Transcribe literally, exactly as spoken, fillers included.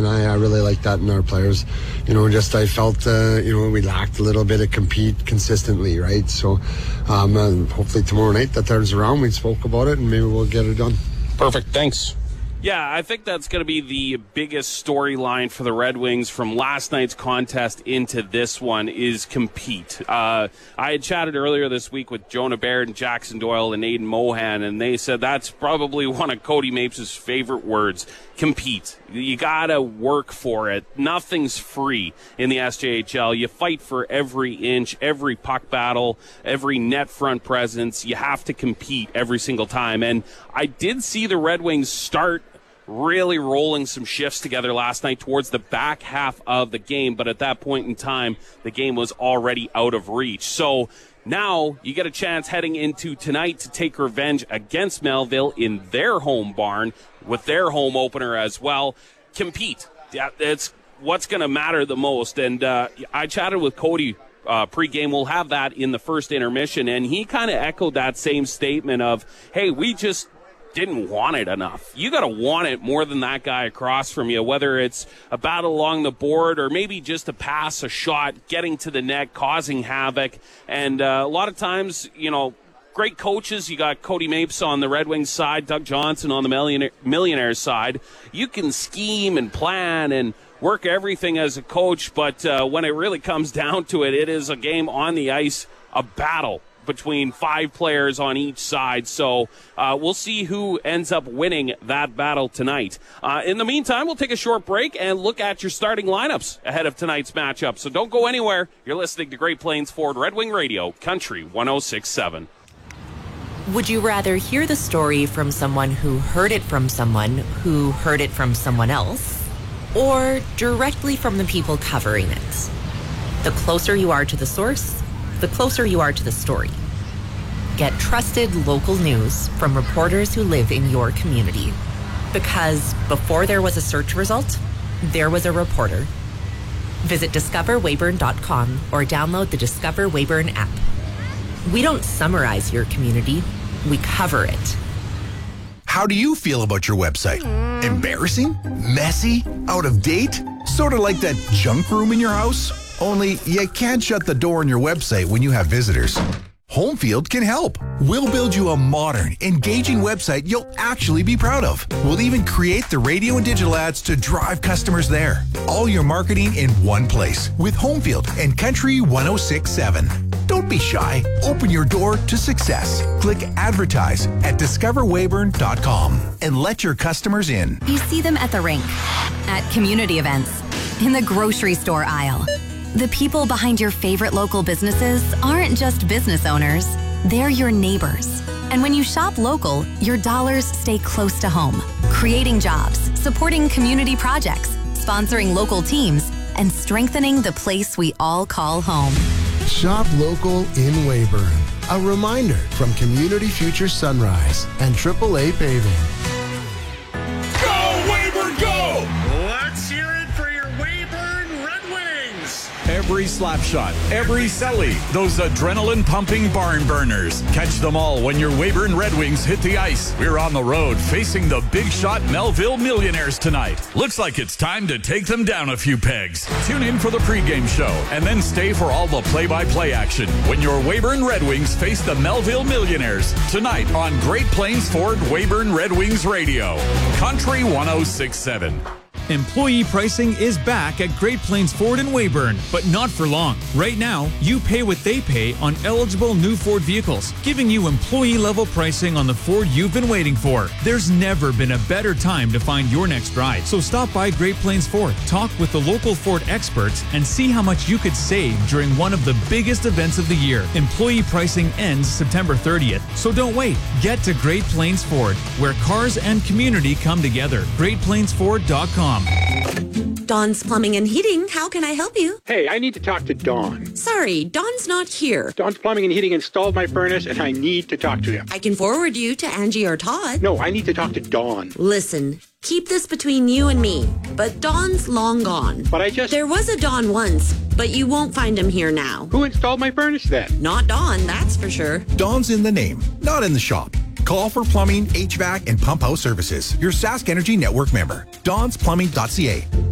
and I, I really like that in our players. You know, just I felt, uh, you know, we lacked a little bit of compete consistently, right? So um, uh, hopefully tomorrow night that turns around. We spoke about it, and maybe we'll get it done. Perfect. Thanks. Yeah, I think that's going to be the biggest storyline for the Red Wings from last night's contest into this one is compete. Uh, I had chatted earlier this week with Jonah Baird and Jackson Doyle and Aidan Mohan, and they said that's probably one of Cody Mapes' favorite words, compete. You got to work for it. Nothing's free in the S J H L. You fight for every inch, every puck battle, every net front presence. You have to compete every single time. And I did see the Red Wings start really rolling some shifts together last night towards the back half of the game, but at that point in time, the game was already out of reach. So now you get a chance heading into tonight to take revenge against Melville in their home barn with their home opener as well. Compete. Yeah, it's what's going to matter the most. And uh, I chatted with Cody uh, pregame. We'll have that in the first intermission, and he kind of echoed that same statement of, hey, we just didn't want it enough. You got to want it more than that guy across from you, whether it's a battle along the board or maybe just a pass, a shot, getting to the net, causing havoc. And uh, a lot of times, you know, great coaches. You got Cody Mapes on the Red Wings side, Doug Johnson on the Millionaire, Millionaires side. You can scheme and plan and work everything as a coach, but uh, when it really comes down to it, it is a game on the ice, a battle between five players on each side. So uh, we'll see who ends up winning that battle tonight. Uh, in the meantime, we'll take a short break and look at your starting lineups ahead of tonight's matchup. So don't go anywhere. You're listening to Great Plains Ford Red Wing Radio, Country one oh six point seven. Would you rather hear the story from someone who heard it from someone who heard it from someone else, or directly from the people covering it? The closer you are to the source, the closer you are to the story. Get trusted local news from reporters who live in your community. Because before there was a search result, there was a reporter. Visit discover weyburn dot com or download the Discover Weyburn app. We don't summarize your community, we cover it. How do you feel about your website? Embarrassing? Messy? Out of date? Sort of like that junk room in your house? Only you can't shut the door on your website when you have visitors. Homefield can help. We'll build you a modern, engaging website you'll actually be proud of. We'll even create the radio and digital ads to drive customers there. All your marketing in one place with Homefield and Country one oh six point seven. Don't be shy. Open your door to success. Click advertise at discover weyburn dot com and let your customers in. You see them at the rink, at community events, in the grocery store aisle. The people behind your favorite local businesses aren't just business owners, they're your neighbors. And when you shop local, your dollars stay close to home, creating jobs, supporting community projects, sponsoring local teams, and strengthening the place we all call home. Shop local in Weyburn. A reminder from Community Future Sunrise and triple A Paving. Go, Weyburn, go! Let's hear it for your Weyburn Red Wings! Every slap shot, every celly, those adrenaline-pumping barn burners. Catch them all when your Weyburn Red Wings hit the ice. We're on the road facing the big shot Melville Millionaires tonight. Looks like it's time to take them down a few pegs. Tune in for the pregame show and then stay for all the play-by-play action when your Weyburn Red Wings face the Melville Millionaires tonight on Great Plains Ford Weyburn Red Wings Radio. Country one oh six point seven. Employee pricing is back at Great Plains Ford in Weyburn, but not for long. Right now, you pay what they pay on eligible new Ford vehicles, giving you employee-level pricing on the Ford you've been waiting for. There's never been a better time to find your next ride, so stop by Great Plains Ford, talk with the local Ford experts, and see how much you could save during one of the biggest events of the year. Employee pricing ends September thirtieth, so don't wait. Get to Great Plains Ford, where cars and community come together. great plains ford dot com. Dawn's Plumbing and Heating, how can I help you? Hey, I need to talk to Dawn. Sorry, Dawn's not here. Dawn's Plumbing and Heating installed my furnace, and I need to talk to him. I can forward you to Angie or Todd. No, I need to talk to Dawn. Listen, keep this between you and me, but Dawn's long gone. But I just... There was a Dawn once, but you won't find him here now. Who installed my furnace then? Not Dawn, that's for sure. Dawn's in the name, not in the shop. Call for plumbing, H V A C, and pump house services. Your Sask Energy Network member. Dawns Plumbing dot C A.